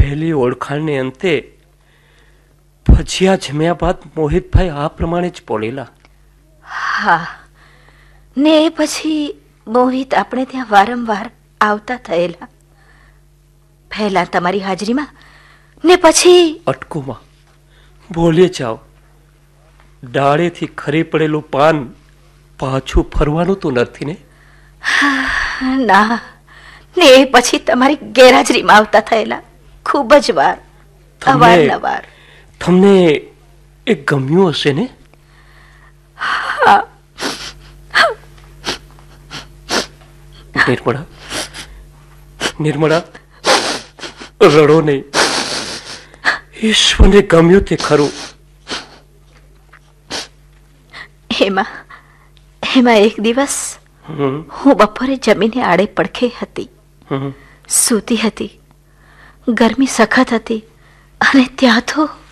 પહેલી ઓળખાણને અંતે ભજીયા જમ્યા બાદ મોહિતભાઈ આ પ્રમાણે જ બોલેલા. હા, ને એ પછી મોહિત આપણે ત્યાં વારંવાર આવતા થયેલા. પહેલા તમારી હાજરીમાં ને પછી અટકુમાં બોલે જાઓ. ડાળેથી ખરી પડેલું પાન પાછું ફરવાનું તો નથી ને? ના, ને એ પછી તમારી ગેરહાજરીમાં આવતા થયેલા ખૂબ જ વાર, અવારનવાર. તમને એ ગમ્યું હશે ને? હા. નિર્મળા, રડો નહીં. ઈશ્વરને ગમ્યું તે ખરું. એમાં એક દિવસ હું બપોરે જમીને આડે પડખે હતી, સૂતી હતી. ગરમી સખત હતી અને ત્યાં તો